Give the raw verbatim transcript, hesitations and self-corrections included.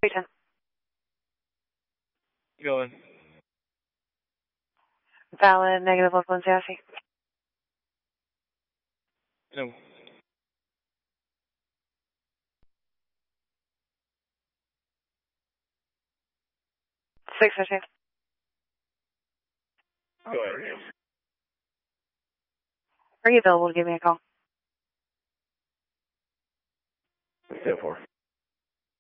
ten. Going. Valid, negative local and sassy. No. six oh two. Go ahead. Are you available to give me a call?